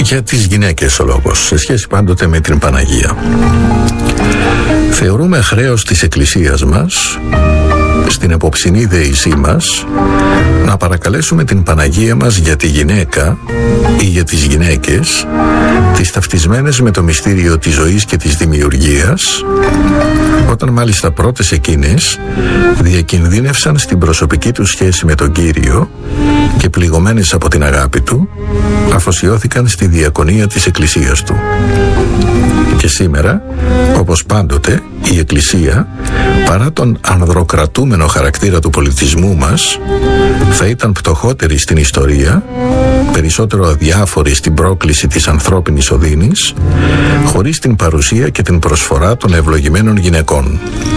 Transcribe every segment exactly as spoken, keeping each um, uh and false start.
Για τις γυναίκες ο λόγος, σε σχέση πάντοτε με την Παναγία. Θεωρούμε χρέος της Εκκλησίας μας, στην επόψινή δεησή μας, να παρακαλέσουμε την Παναγία μας για τη γυναίκα ή για τις γυναίκες, τις ταυτισμένες με το μυστήριο της ζωής και της δημιουργίας, όταν μάλιστα πρώτες εκείνες διακινδύνευσαν στην προσωπική τους σχέση με τον Κύριο και πληγωμένες από την αγάπη Του, αφοσιώθηκαν στη διακονία της Εκκλησίας Του. Και σήμερα, όπως πάντοτε, η Εκκλησία, παρά τον ανδροκρατούμενο χαρακτήρα του πολιτισμού μας, θα ήταν πτωχότερη στην ιστορία, περισσότερο αδιάφορη στην πρόκληση της ανθρώπινης οδύνης, χωρίς την παρουσία και την προσφορά των ευλογημένων γυναικών.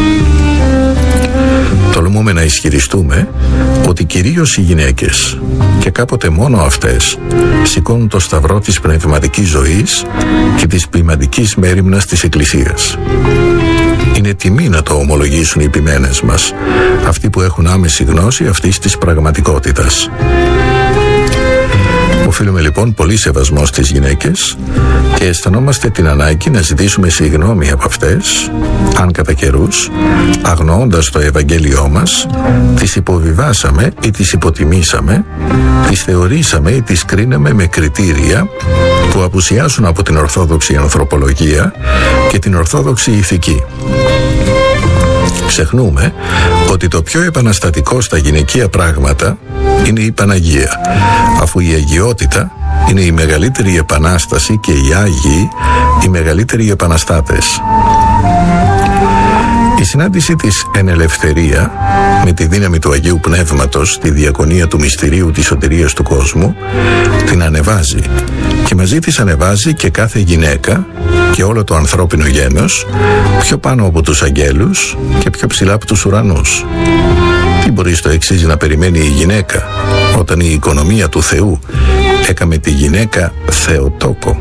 Τολμούμε να ισχυριστούμε ότι κυρίως οι γυναίκες, και κάποτε μόνο αυτές, σηκώνουν το σταυρό της πνευματικής ζωής και της ποιηματικής μέριμνας της Εκκλησίας. Είναι τιμή να το ομολογήσουν οι ποιμένες μας, αυτοί που έχουν άμεση γνώση αυτής της πραγματικότητας. Οφείλουμε λοιπόν πολύ σεβασμό στις γυναίκες και αισθανόμαστε την ανάγκη να ζητήσουμε συγγνώμη από αυτές, αν κατά καιρούς, αγνοώντας το Ευαγγέλιό μας, τις υποβιβάσαμε ή τις υποτιμήσαμε, τις θεωρήσαμε ή τις κρίναμε με κριτήρια που απουσιάζουν από την ορθόδοξη ανθρωπολογία και την ορθόδοξη ηθική. Ξεχνούμε ότι το πιο επαναστατικό στα γυναικεία πράγματα είναι η Παναγία, αφού η αγιότητα είναι η μεγαλύτερη επανάσταση και οι Άγιοι οι μεγαλύτεροι επαναστάτες. Η συνάντηση της εν ελευθερία με τη δύναμη του Αγίου Πνεύματος στη διακονία του μυστηρίου της σωτηρίας του κόσμου την ανεβάζει και μαζί της ανεβάζει και κάθε γυναίκα και όλο το ανθρώπινο γένος πιο πάνω από τους αγγέλους και πιο ψηλά από τους ουρανούς. Τι μπορεί στο εξής να περιμένει η γυναίκα όταν η οικονομία του Θεού έκαμε τη γυναίκα Θεοτόκο?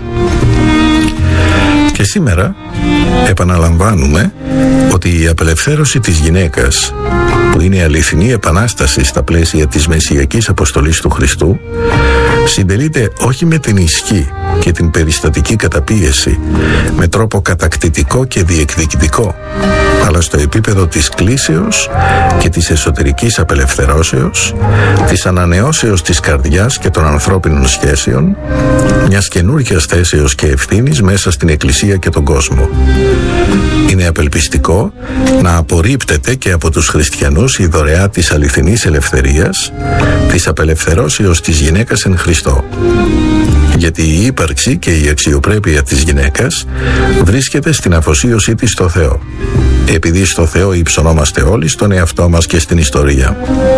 Και σήμερα επαναλαμβάνουμε ότι η απελευθέρωση της γυναίκας, που είναι αληθινή επανάσταση στα πλαίσια της μεσσιακής αποστολής του Χριστού, συντελείται όχι με την ισχύ και την περιστατική καταπίεση με τρόπο κατακτητικό και διεκδικητικό, αλλά στο επίπεδο της κλίσεως και της εσωτερικής απελευθερώσεως, της ανανεώσεως της καρδιάς και των ανθρώπινων σχέσεων, μιας καινούργιας θέσεως και ευθύνης μέσα στην Εκκλησία και τον κόσμο. Είναι απελπιστικό να απορρίπτεται και από τους χριστιανούς η δωρεά της αληθινής ελευθερίας, της απελευθερώσεως της γυναίκας εν Χριστώ. Γιατί η ύπαρξη και η αξιοπρέπεια της γυναίκας βρίσκεται στην αφοσίωσή της στο Θεό, επειδή στο Θεό υψωνόμαστε όλοι στον εαυτό μας και στην ιστορία.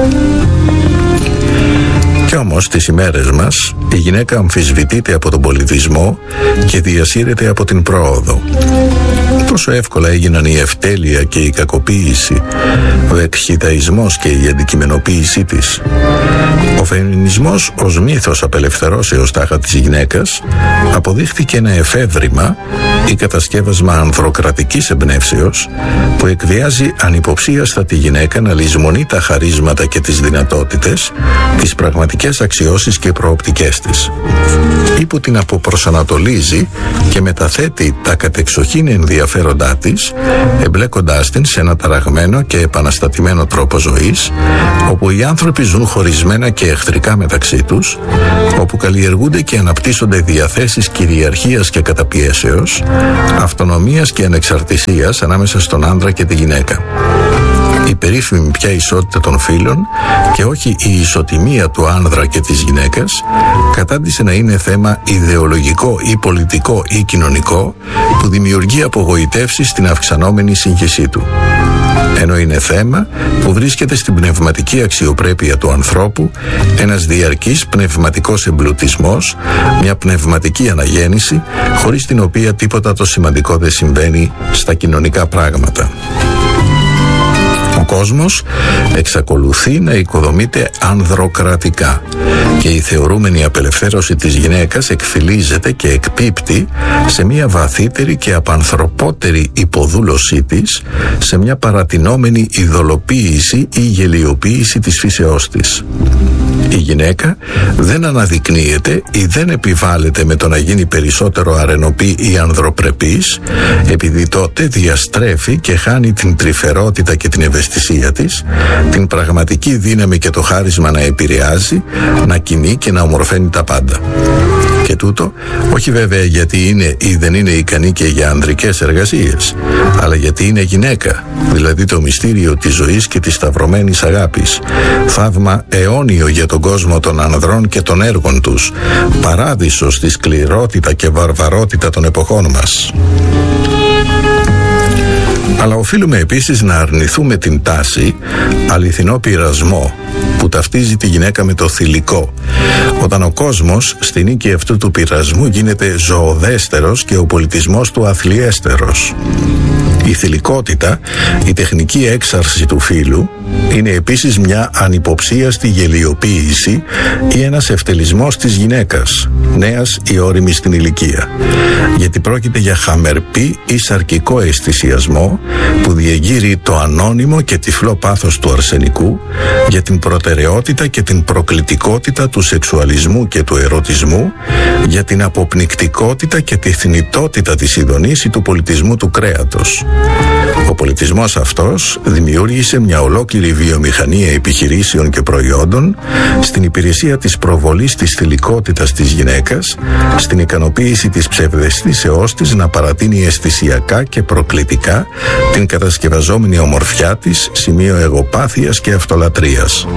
Κι όμως τις ημέρες μας η γυναίκα αμφισβητείται από τον πολιτισμό και διασύρεται από την πρόοδο. Πόσο εύκολα έγιναν η ευτέλεια και η κακοποίηση, ο εκχυδαϊσμός και η αντικειμενοποίησή της. Ο φεμινισμός ως μύθος απελευθερώσεως τάχα της γυναίκας αποδείχθηκε ένα εφεύρημα ή κατασκεύασμα ανδροκρατικής εμπνεύσεως που εκβιάζει ανυποψίαστα τη γυναίκα να λησμονεί τα χαρίσματα και τις δυνατότητες, τις πραγματικές αξιώσεις και προοπτικές της, ή που την αποπροσανατολίζει και μεταθέτει τα κατεξοχήν ενδιαφέροντά της, εμπλέκοντάς την σε ένα ταραγμένο και επαναστατημένο τρόπο ζωής, όπου οι άνθρωποι ζουν χωρισμένα και εχθρικά μεταξύ τους, όπου καλλιεργούνται και αναπτύσσονται διαθέσεις κυριαρχίας και καταπιέσεως, αυτονομίας και ανεξαρτησίας ανάμεσα στον άντρα και τη γυναίκα. Η περίφημη πια ισότητα των φύλων και όχι η ισοτιμία του άνδρα και της γυναίκας κατάντησε να είναι θέμα ιδεολογικό ή πολιτικό ή κοινωνικό που δημιουργεί απογοητεύσεις στην αυξανόμενη σύγχυσή του. Ενώ είναι θέμα που βρίσκεται στην πνευματική αξιοπρέπεια του ανθρώπου, ένας διαρκής πνευματικός εμπλουτισμός, μια πνευματική αναγέννηση, χωρίς την οποία τίποτα το σημαντικό δεν συμβαίνει στα κοινωνικά πράγματα. Ο κόσμος εξακολουθεί να οικοδομείται ανδροκρατικά και η θεωρούμενη απελευθέρωση της γυναίκας εκφυλίζεται και εκπίπτει σε μια βαθύτερη και απανθρωπότερη υποδούλωσή της, σε μια παρατηνόμενη ειδωλοποίηση ή γελιοποίηση της φύσεώς της. Η γυναίκα δεν αναδεικνύεται ή δεν επιβάλλεται με το να γίνει περισσότερο αρενοπή ή ανδροπρεπής, επειδή τότε διαστρέφει και χάνει την τρυφερότητα και την ευαισθησία της, την πραγματική δύναμη και το χάρισμα να επηρεάζει, να κινεί και να ομορφαίνει τα πάντα. Και τούτο όχι βέβαια γιατί είναι ή δεν είναι ικανή και για ανδρικές εργασίες, αλλά γιατί είναι γυναίκα, δηλαδή το μυστήριο της ζωής και της σταυρωμένης αγάπης, θαύμα αιώνιο για τον κόσμο των ανδρών και των έργων τους, παράδεισο στη σκληρότητα και βαρβαρότητα των εποχών μας. Αλλά οφείλουμε επίσης να αρνηθούμε την τάση, αληθινό πειρασμό, που ταυτίζει τη γυναίκα με το θηλυκό, όταν ο κόσμος στην οίκη αυτού του πειρασμού γίνεται ζωοδέστερος και ο πολιτισμός του αθλιέστερος. Η θηλυκότητα, η τεχνική έξαρση του φύλου, είναι επίσης μια ανυποψίαστη γελιοποίηση ή ένας ευτελισμός της γυναίκας, νέας ή ώριμης στην ηλικία, γιατί πρόκειται για χαμερπή ή σαρκικό αισθησιασμό που διεγείρει το ανώνυμο και τυφλό πάθος του αρσενικού για την προτεραιότητα και την προκλητικότητα του σεξουαλισμού και του ερωτισμού, για την αποπνικτικότητα και τη θνητότητα της ειδονής ή του πολιτισμού του κρέατος. Ο πολιτισμός αυτός δημιούργησε μια ολόκληρη βιομηχανία επιχειρήσεων και προϊόντων στην υπηρεσία της προβολής της θηλυκότητας της γυναίκας, στην ικανοποίηση της ψευδαισθήσεώς της να παρατείνει αισθησιακά και προκλητικά την κατασκευαζόμενη ομορφιά της, σημείο εγωπάθειας και αυτολατρείας.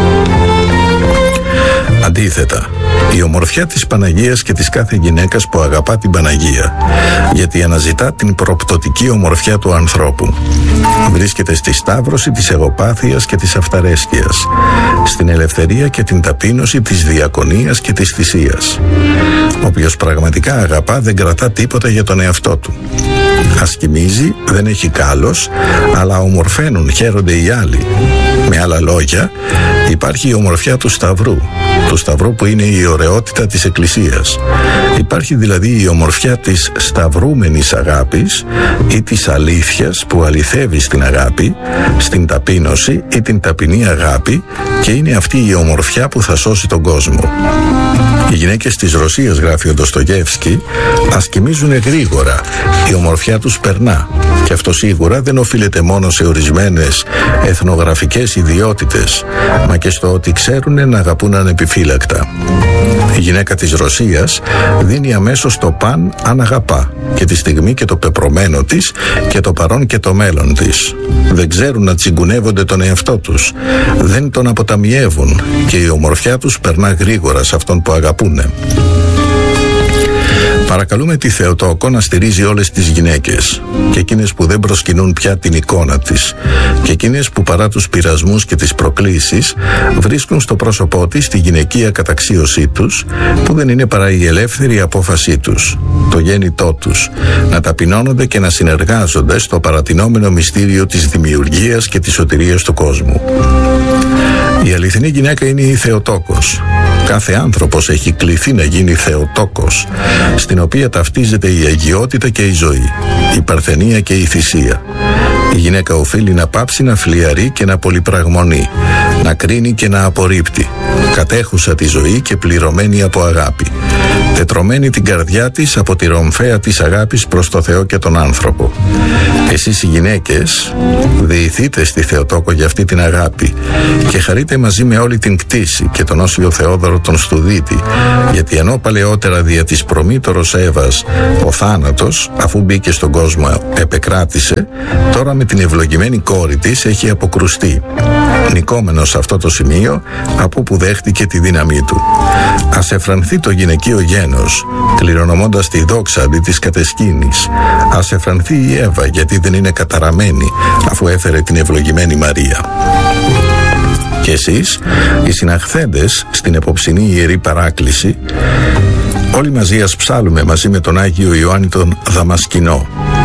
Αντίθετα, η ομορφιά της Παναγίας και της κάθε γυναίκας που αγαπά την Παναγία, γιατί αναζητά την προπτωτική ομορφιά του ανθρώπου, βρίσκεται στη σταύρωση της εγωπάθειας και της αυταρέσκειας, στην ελευθερία και την ταπείνωση της διακονίας και της θυσίας. Όποιος πραγματικά αγαπά δεν κρατά τίποτα για τον εαυτό του. Ασκημίζει, δεν έχει κάλος, αλλά ομορφαίνουν, χαίρονται οι άλλοι. Με άλλα λόγια, υπάρχει η ομορφιά του Σταυρού, του Σταυρού που είναι η ωραιότητα της Εκκλησίας. Υπάρχει δηλαδή η ομορφιά της σταυρούμενης αγάπης ή της αλήθειας που αληθεύει στην αγάπη, στην ταπείνωση ή την ταπεινή αγάπη, και είναι αυτή η ομορφιά που θα σώσει τον κόσμο. Οι γυναίκες της Ρωσίας, γράφει ο Ντοστογεύσκι, ασκημίζουν γρήγορα, η ομορφιά τους περνά, και αυτό σίγουρα δεν οφείλεται μόνο σε ορισμένες εθνογραφικές ιδιότητες, μα και στο ότι ξέρουν να αγαπούν ανεπιφύλακτα. Η γυναίκα της Ρωσίας δίνει αμέσως το παν αν αγαπά, και τη στιγμή και το πεπρωμένο της και το παρόν και το μέλλον της. Δεν ξέρουν να τσιγκουνεύονται τον εαυτό τους, δεν τον αποταμιεύουν, και η ομορφιά τους περνά γρήγορα σε αυτόν που αγαπούνε. Παρακαλούμε τη Θεοτόκο να στηρίζει όλες τις γυναίκες, και εκείνες που δεν προσκυνούν πια την εικόνα της, και εκείνες που παρά τους πειρασμούς και τις προκλήσεις βρίσκουν στο πρόσωπό της τη γυναικεία καταξίωσή τους, που δεν είναι παρά η ελεύθερη απόφασή τους, το γέννητό τους, να ταπεινώνονται και να συνεργάζονται στο παρατηνόμενο μυστήριο της δημιουργίας και της σωτηρίας του κόσμου. Η αληθινή γυναίκα είναι η Θεοτόκος. Κάθε άνθρωπος έχει κληθεί να γίνει Θεοτόκος, στην οποία ταυτίζεται η αγιότητα και η ζωή, η παρθενία και η θυσία. Η γυναίκα οφείλει να πάψει να φλιαρεί και να πολυπραγμονεί, να κρίνει και να απορρίπτει, κατέχουσα τη ζωή και πληρωμένη από αγάπη, τετρωμένη την καρδιά της από τη ρομφαία της αγάπης προς το Θεό και τον άνθρωπο. Εσείς οι γυναίκες διηθείτε στη Θεοτόκο για αυτή την αγάπη και χαρείτε μαζί με όλη την κτήση και τον Όσιο Θεόδωρο τον Στουδίτη, γιατί ενώ παλαιότερα δια της Προμήτωρος Εύας ο θάνατος, αφού μπήκε στον κόσμο, επεκράτησε, τώρα με την ευλογημένη κόρη της έχει αποκρουστεί, νικόμενος σε αυτό το σημείο από που δέχτηκε τη δύναμή του. Ας εφρανθεί το γυναικείο γένος, κληρονομώντας τη δόξα αντί της κατεσκήνης. Ας εφρανθεί η Εύα, γιατί δεν είναι καταραμένη, αφού έφερε την ευλογημένη Μαρία. Και εσείς, οι συναχθέντες στην επόψινή Ιερή Παράκληση, όλοι μαζί ας ψάλουμε μαζί με τον Άγιο Ιωάννη τον Δαμασκηνό.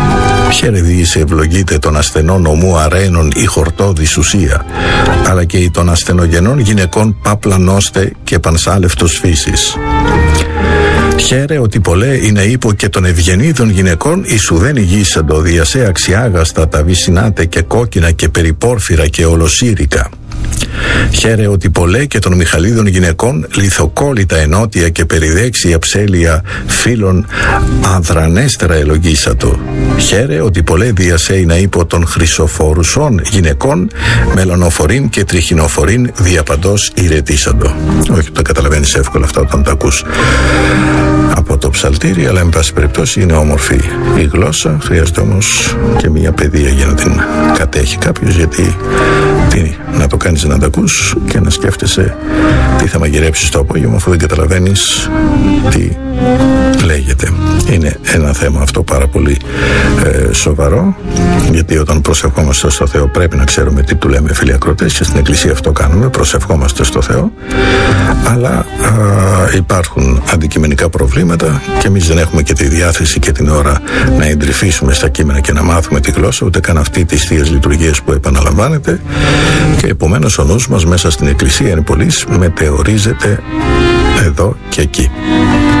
Χαίρε διήσε ευλογείται των ασθενών ομού αρένων ή χορτώδης ουσία, αλλά και η των ασθενογενών γυναικών πάπλανώστε και πανσάλευτος φύσης. Χαίρε ότι πολλέ είναι ύπο και των ευγενίδων γυναικών ισουδέν υγίσαντο διασέ αξιάγαστα τα βυσινάτε και κόκκινα και περιπόρφυρα και ολοσύρικα. Χαίρε ότι πολλέ και των Μιχαλίδων γυναικών λιθοκόλλητα ενότια και περιδέξια ψέλια φίλων αδρανέστερα ελογίσατο. Χαίρε ότι πολλέ διασέινα ύπο των χρυσοφορουσών γυναικών μελανοφορήν και τριχινοφορήν διαπαντός ηρετήσαντο. Όχι, το καταλαβαίνεις εύκολα αυτά όταν τα ακούς από το ψαλτήρι, αλλά εν πάση περιπτώσει είναι όμορφη η γλώσσα. Χρειάζεται όμως και μια παιδεία για να την κατέχει κάποιος, γιατί τι, να το κάνεις να τα ακούς και να σκέφτεσαι τι θα μαγειρέψεις το απόγευμα αφού δεν καταλαβαίνεις τι λέγεται. Είναι ένα θέμα αυτό πάρα πολύ ε, σοβαρό, γιατί όταν προσευχόμαστε στο Θεό πρέπει να ξέρουμε τι του λέμε, φίλοι ακροτές, και στην Εκκλησία αυτό κάνουμε, προσευχόμαστε στο Θεό, αλλά α, υπάρχουν αντικειμενικά προβλήματα και εμείς δεν έχουμε και τη διάθεση και την ώρα να εντρυφήσουμε στα κείμενα και να μάθουμε τη γλώσσα, ούτε καν αυτή τις θείες λειτουργίες που επαναλαμβάνεται, και επομένως ο νους μας μέσα στην Εκκλησία είναι πολύ μετεωρίζεται εδώ και εκεί.